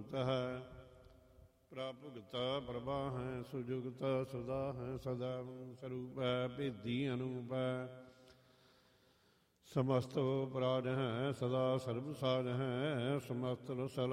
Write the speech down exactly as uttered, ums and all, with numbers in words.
ਭੂਤ ਹੈ। ਪ੍ਰਭੁਗਤਾ ਪ੍ਰਭਾ ਹੈ ਸੁਜੁਗਤਾ ਸਦਾ ਹੈ। ਸਦਾ ਸਰੂਪ ਹੈ ਭੇਦੀ ਅਨੂਪ ਹੈ। ਸਮਸਤ ਉਪਰਾਜ ਹੈ ਸਦਾ ਸਰਬ ਸਾਜ ਹੈ। ਸਮਸਤ ਰਸਲ